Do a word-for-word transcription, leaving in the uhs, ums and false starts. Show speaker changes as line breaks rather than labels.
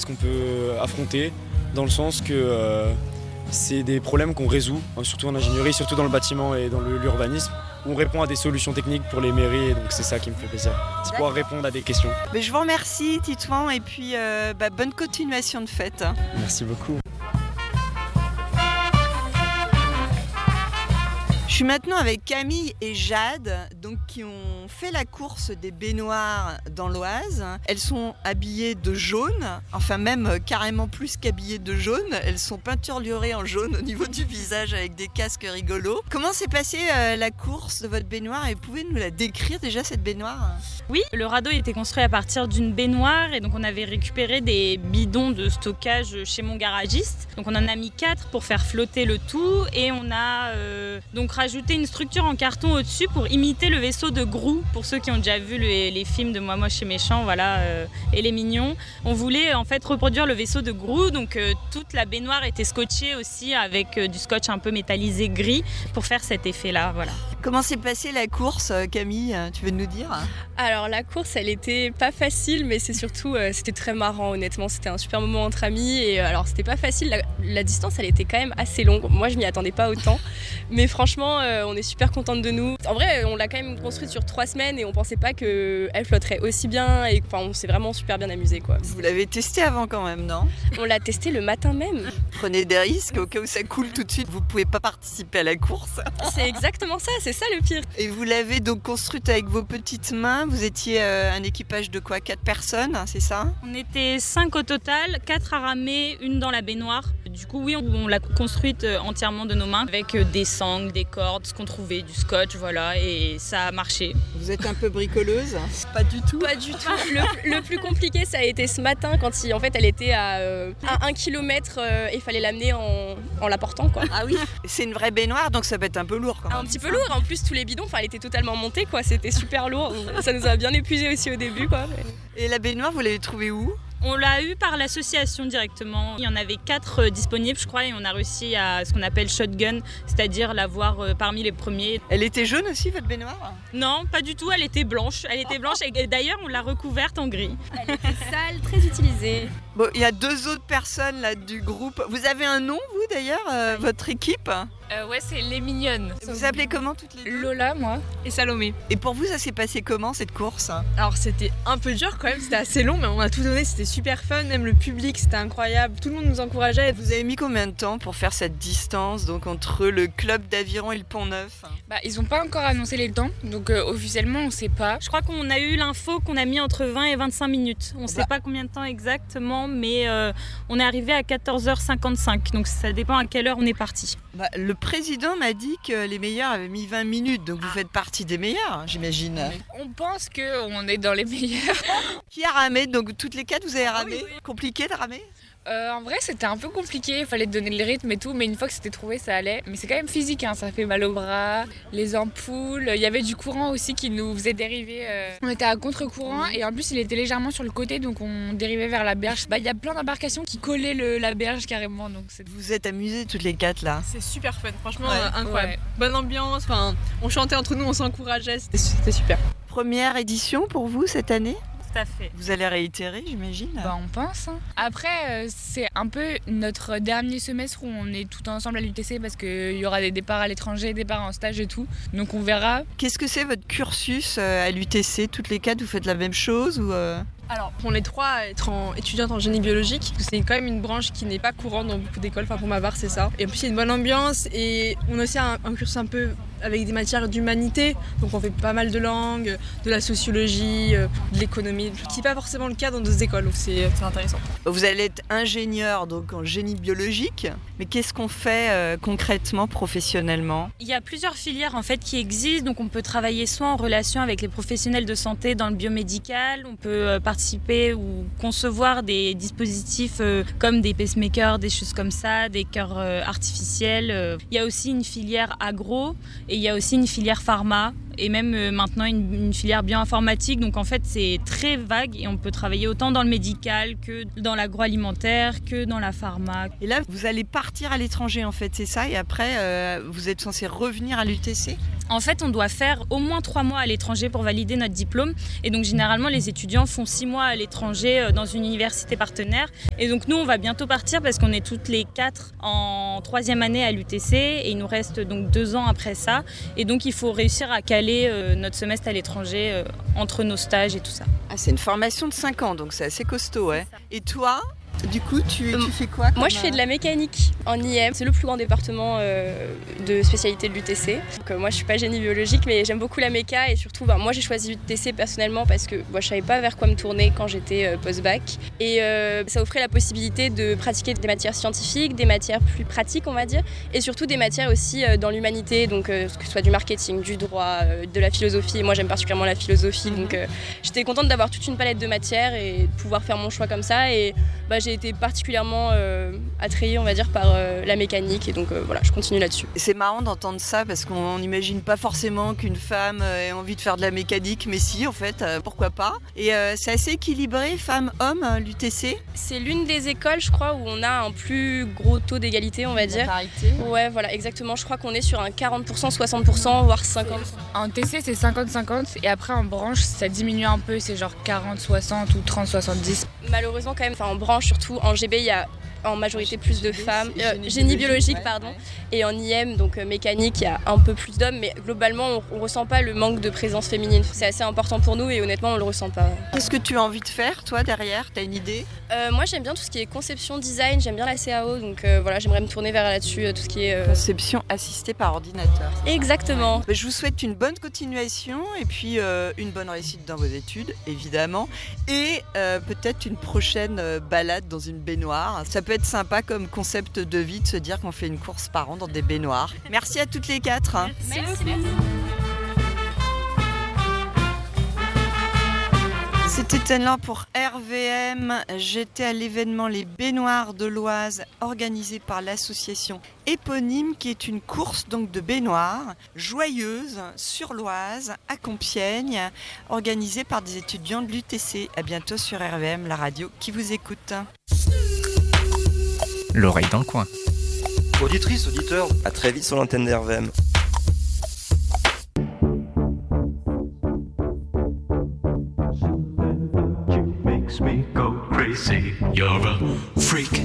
ce qu'on peut affronter, dans le sens que euh, c'est des problèmes qu'on résout, hein, surtout en ingénierie, surtout dans le bâtiment et dans le, l'urbanisme, où on répond à des solutions techniques pour les mairies, et donc c'est ça qui me fait plaisir, c'est pouvoir répondre à des questions.
Mais je vous remercie Titouan et puis euh, bah, bonne continuation de fête.
Merci beaucoup.
Je suis maintenant avec Camille et Jade, donc, qui ont fait la course des baignoires dans l'Oise. Elles sont habillées de jaune, enfin même carrément plus qu'habillées de jaune. Elles sont peinturlurées en jaune au niveau du visage avec des casques rigolos. Comment s'est passée euh, la course de votre baignoire et pouvez nous la décrire déjà cette baignoire ?
Oui, le radeau était construit à partir d'une baignoire et donc on avait récupéré des bidons de stockage chez mon garagiste. Donc on en a mis quatre pour faire flotter le tout et on a euh, donc rajouté une structure en carton au-dessus pour imiter le vaisseau de Grou. Pour ceux qui ont déjà vu les, les films de Moi Moche et Méchant, voilà, euh, et Les Mignons, on voulait en fait reproduire le vaisseau de Grou. Donc euh, toute la baignoire était scotchée aussi avec euh, du scotch un peu métallisé gris pour faire cet effet-là, voilà.
Comment s'est passée la course, Camille ? Tu veux nous dire ?
Alors la course, elle était pas facile, mais c'est surtout, euh, c'était très marrant honnêtement. C'était un super moment entre amis et euh, alors c'était pas facile. La, la distance, elle était quand même assez longue. Moi, je m'y attendais pas autant, mais franchement, euh, on est super contente de nous. En vrai, on l'a quand même construite sur trois semaines et on pensait pas que elle flotterait aussi bien. Et enfin, on s'est vraiment super bien amusé, quoi.
Vous l'avez testé avant quand même, non ?
On l'a testé le matin même.
Prenez des risques au cas où ça coule tout de suite. Vous pouvez pas participer à la course.
C'est exactement ça. C'est ça le pire.
Et vous l'avez donc construite avec vos petites mains. Vous étiez euh, un équipage de quoi ? Quatre personnes, c'est ça ?
On était cinq au total, quatre à ramer, une dans la baignoire. Du coup, oui, on, on l'a construite entièrement de nos mains avec des sangles, des cordes, ce qu'on trouvait, du scotch, voilà, et ça a marché.
Vous êtes un peu bricoleuse ? Pas du tout.
Pas du tout. Le, le plus compliqué, ça a été ce matin quand il, en fait, elle était à, euh, à un kilomètre euh, et il fallait l'amener en, en la portant, quoi.
Ah oui. C'est une vraie baignoire, donc ça peut être un peu lourd quand même.
Un petit peu lourd. En plus, tous les bidons, enfin, elle était totalement montée, quoi. C'était super lourd. Ça nous a bien épuisé aussi au début, quoi.
Et la baignoire, vous l'avez trouvée où ?
On l'a eu par l'association directement. Il y en avait quatre disponibles, je crois, et on a réussi à ce qu'on appelle shotgun, c'est-à-dire l'avoir parmi les premiers.
Elle était jaune aussi, votre baignoire ?
Non, pas du tout. Elle était blanche. Elle était blanche et d'ailleurs, on l'a recouverte en gris.
Elle était sale, très utilisée.
Bon, il y a deux autres personnes là du groupe. Vous avez un nom, vous d'ailleurs, euh, votre équipe ?
Euh, ouais, c'est Les Mignonnes.
Vous appelez comment toutes les deux ?
Lola, moi, et Salomé.
Et pour vous, ça s'est passé comment cette course ?
Alors c'était un peu dur quand même, c'était assez long, mais on a tout donné, c'était super fun, même le public, c'était incroyable, tout le monde nous encourageait.
Vous avez mis combien de temps pour faire cette distance donc entre le club d'Aviron et le Pont-Neuf ?
Bah, ils n'ont pas encore annoncé les temps, donc euh, officiellement on ne sait pas.
Je crois qu'on a eu l'info qu'on a mis entre vingt et vingt-cinq minutes. On ne
bah.
sait pas combien de temps exactement, mais euh, on est arrivé à quatorze heures cinquante-cinq, donc ça dépend à quelle heure on est parti.
Bah, le président m'a dit que les meilleurs avaient mis vingt minutes, donc vous faites partie des meilleurs, j'imagine.
On pense qu'on est dans les meilleurs.
Qui a ramé ? Donc toutes les quatre, vous avez ramé ? Oui, oui. Compliqué de ramer ?
Euh, en vrai, c'était un peu compliqué, il fallait donner le rythme et tout, mais une fois que c'était trouvé, ça allait. Mais c'est quand même physique, hein, ça fait mal aux bras, les ampoules. Il y avait du courant aussi qui nous faisait dériver. Euh... On était à contre-courant et en plus, il était légèrement sur le côté, donc on dérivait vers la berge. Bah, il y a plein d'embarcations qui collaient le, la berge carrément. Donc c'est...
Vous êtes amusés toutes les quatre là ?
C'est super fun, franchement
ouais.
euh, incroyable.
Ouais.
Bonne ambiance, on chantait entre nous, on s'encourageait, c'était, c'était super.
Première édition pour vous cette année ?
Tout à fait.
Vous allez réitérer, j'imagine ?
Bah, on pense. Hein. Après, euh, c'est un peu notre dernier semestre où on est tout ensemble à l'U T C parce qu'il y aura des départs à l'étranger, des départs en stage et tout. Donc on verra.
Qu'est-ce que c'est votre cursus à l'U T C ? Toutes les quatre, vous faites la même chose ou euh...
Alors, pour les trois, être en, étudiante en génie biologique, c'est quand même une branche qui n'est pas courante dans beaucoup d'écoles, enfin pour ma part c'est ça. Et en plus il y a une bonne ambiance et on a aussi un, un cursus un peu avec des matières d'humanité, donc on fait pas mal de langues, de la sociologie, de l'économie, ce qui n'est pas forcément le cas dans d'autres écoles, donc c'est, c'est intéressant.
Vous allez être ingénieur donc en génie biologique, mais qu'est-ce qu'on fait euh, concrètement, professionnellement ?
Il y a plusieurs filières en fait qui existent, donc on peut travailler soit en relation avec les professionnels de santé dans le biomédical, on peut participer ou concevoir des dispositifs euh, comme des pacemakers, des choses comme ça, des cœurs euh, artificiels. Euh. Il y a aussi une filière agro et il y a aussi une filière pharma et même euh, maintenant une, une filière bioinformatique. Donc en fait c'est très vague et on peut travailler autant dans le médical que dans l'agroalimentaire, que dans la pharma.
Et là vous allez partir à l'étranger en fait, c'est ça ? Et après euh, vous êtes censé revenir à l'U T C ?
En fait, on doit faire au moins trois mois à l'étranger pour valider notre diplôme. Et donc, généralement, les étudiants font six mois à l'étranger dans une université partenaire. Et donc, nous, on va bientôt partir parce qu'on est toutes les quatre en troisième année à l'U T C. Et il nous reste donc deux ans après ça. Et donc, il faut réussir à caler euh, notre semestre à l'étranger euh, entre nos stages et tout ça.
Ah, c'est une formation de cinq ans, donc c'est assez costaud. Ouais. Et toi ? Du coup, tu, tu fais quoi comme...
Moi, je fais de la mécanique en I M. C'est le plus grand département euh, de spécialité de l'U T C. Donc, euh, moi, je suis pas génie biologique, mais j'aime beaucoup la méca. Et surtout, ben, moi, j'ai choisi l'U T C personnellement parce que moi, je savais pas vers quoi me tourner quand j'étais euh, post-bac. Et euh, ça offrait la possibilité de pratiquer des matières scientifiques, des matières plus pratiques, on va dire, et surtout des matières aussi euh, dans l'humanité, donc euh, que ce soit du marketing, du droit, euh, de la philosophie. Et moi, j'aime particulièrement la philosophie, donc euh, j'étais contente d'avoir toute une palette de matières et de pouvoir faire mon choix comme ça. Et bah, j'ai été particulièrement euh, attrayée, on va dire, par euh, la mécanique, et donc euh, voilà, je continue là-dessus.
C'est marrant d'entendre ça parce qu'on n'imagine pas forcément qu'une femme ait envie de faire de la mécanique, mais si, en fait, euh, pourquoi pas. Et euh, c'est assez équilibré, femmes-hommes, l'U T C. C'est
l'une des écoles, je crois, où on a un plus gros taux d'égalité, on va dire.
La parité.
Ouais, voilà, exactement. Je crois qu'on est sur un quarante pour cent, soixante pour cent, voire cinquante pour cent.
En T C, c'est cinquante cinquante, et après en branche, ça diminue un peu, c'est genre quarante soixante ou trente soixante-dix.
Malheureusement, quand même, en branche, surtout en G B, il y a en majorité plus de femmes, euh, génie, génie biologique, ouais, pardon, ouais. Et en I M, donc euh, mécanique, il y a un peu plus d'hommes, mais globalement, on ne ressent pas le manque de présence féminine. C'est assez important pour nous et honnêtement, on ne le ressent pas.
Qu'est-ce que tu as envie de faire, toi, derrière ? Tu as une idée ?
euh, Moi, j'aime bien tout ce qui est conception, design, j'aime bien la C A O, donc euh, voilà, j'aimerais me tourner vers là-dessus, euh, tout ce qui est... Euh...
Conception assistée par ordinateur.
Exactement.
Ouais. Je vous souhaite une bonne continuation et puis euh, une bonne réussite dans vos études, évidemment, et euh, peut-être une prochaine euh, balade dans une baignoire. Ça peut être sympa comme concept de vie de se dire qu'on fait une course par an dans des baignoires. Merci à toutes les quatre.
Merci, merci beaucoup.
C'était Anne-Laure pour R V M. J'étais à l'événement Les Baignoires de l'Oise organisé par l'association éponyme qui est une course donc de baignoires joyeuse sur l'Oise à Compiègne organisée par des étudiants de l'U T C. À bientôt sur R V M, la radio qui vous écoute.
L'oreille dans le coin.
Auditrice, auditeur, à très vite sur l'antenne de R V M.
Me go crazy, you're a freak.